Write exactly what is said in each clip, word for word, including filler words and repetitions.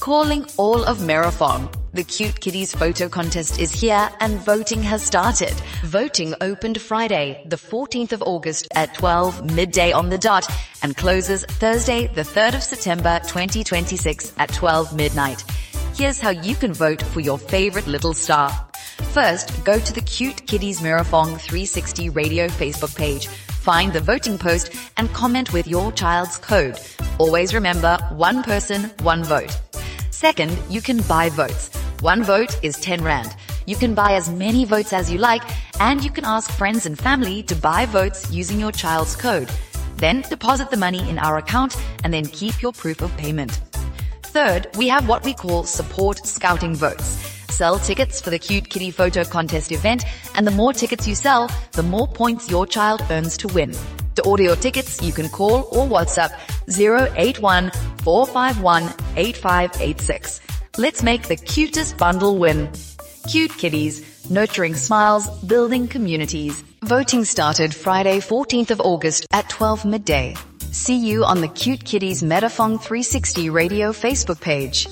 Calling all of Merafong. The Cute Kitties photo contest is here and voting has started. Voting opened Friday, the fourteenth of August at twelve midday on the dot and closes Thursday, the third of September twenty twenty-six at twelve midnight. Here's how you can vote for your favorite little star. First, go to the Cute Kitties Merafong three sixty radio Facebook page. Find the voting post and comment with your child's code. Always remember, one person, one vote. Second, you can buy votes. One vote is ten rand. You can buy as many votes as you like, and you can ask friends and family to buy votes using your child's code. Then deposit the money in our account and then keep your proof of payment. Third, we have what we call support scouting votes. Sell tickets for the Cute Kitty photo contest event, and the more tickets you sell, the more points your child earns to win. To order your tickets, you can call or WhatsApp zero eight one, four five one, eight five eight six. Let's make the cutest bundle win. Cute Kitties, nurturing smiles, building communities. Voting started Friday, fourteenth of August at twelve midday. See you on the Cute Kitties Merafong three sixty radio Facebook page.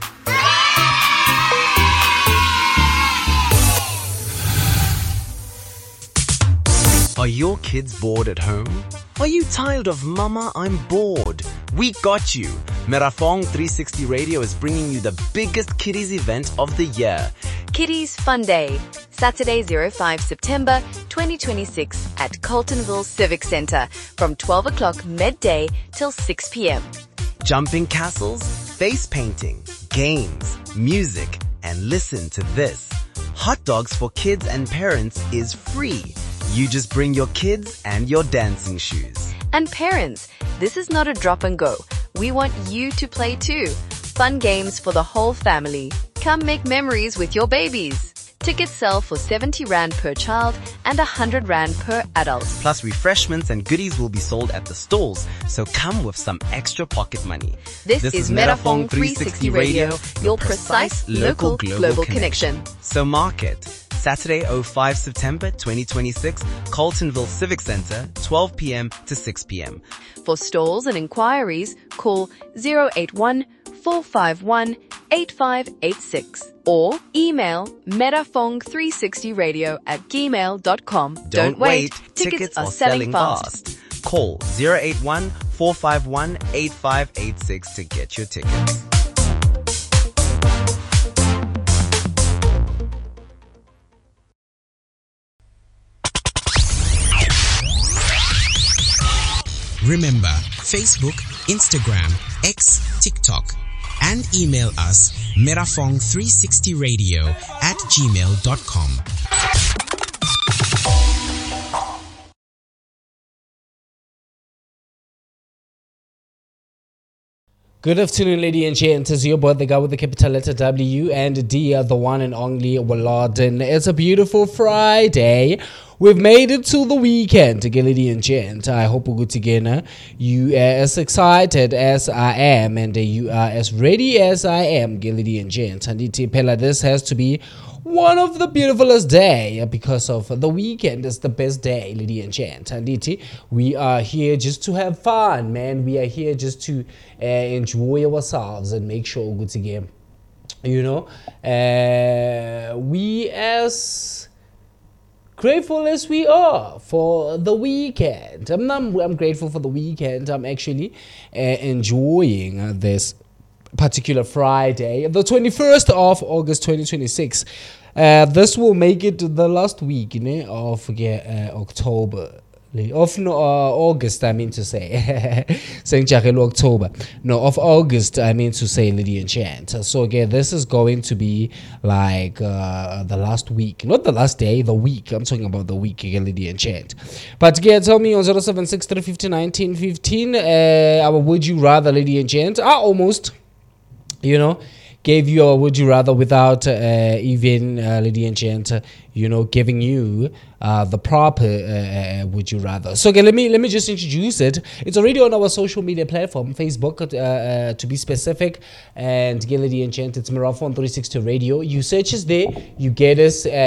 Are your kids bored at home? Are you tired of Mama, I'm bored? We got you. Merafong three sixty Radio is bringing you the biggest kiddies event of the year. Kiddies Fun Day, Saturday, oh five September twenty twenty-six at Carltonville Civic Centre from twelve o'clock midday till six p.m. Jumping castles, face painting, games, music, and listen to this. Hot dogs for kids and parents is free. You just bring your kids and your dancing shoes. And parents, this is not a drop and go. We want you to play too. Fun games for the whole family. Come make memories with your babies. Tickets sell for seventy rand per child and one hundred rand per adult. Plus refreshments and goodies will be sold at the stalls, so come with some extra pocket money. This, this is Merafong three sixty Radio, your precise local global connection. So mark it. Saturday, oh five September twenty twenty-six, Carltonville Civic Centre, twelve p.m. to six p.m. For stalls and inquiries, call zero eight one, four five one, eight five eight six or email merafong three sixty radio at gmail dot com. Don't, Don't wait, wait. tickets, tickets are, are selling, selling fast. fast. Call zero eight one, four five one, eight five eight six to get your tickets. Remember, Facebook, Instagram, X, TikTok, and email us merafong three sixty radio at gmail dot com. Good afternoon, ladies and gents. It's your boy, the guy with the capital letter W and D, the one and only Walladen. It's a beautiful Friday. We've made it to the weekend, ladies and gents. I hope we're good together. You are as excited as I am, and you are as ready as I am, ladies and gents. And this has to be one of the beautifulest day because of the weekend is the best day, ladies and gents. And we are here just to have fun, man. We are here just to uh, enjoy ourselves and make sure we're good together. You know, uh, we as grateful as we are for the weekend. I'm not, I'm grateful for the weekend. I'm actually uh, enjoying uh, this particular Friday, the twenty-first of August twenty twenty-six. Uh, this will make it the last week, you know, of yeah, uh, October. Of no, uh, August, I mean to say. Saying October. No, of August, I mean to say, Lydia and Chant. So, again, this is going to be like uh, the last week. Not the last day, the week. I'm talking about the week, again, Lydia and Chant. But, again, tell me on zero seven six three five zero one nine one five, uh, our Would You Rather, Lydia and Chant. Ah, almost, you know, gave you a would you rather without uh, even uh, Lydia and Gent, uh, you know, giving you uh, the proper uh, would you rather. So okay, let me let me just introduce it. It's already on our social media platform, Facebook uh, uh, to be specific, and Lydia and Gent. It's Merafong three sixty Radio. You search us there, you get us. Uh,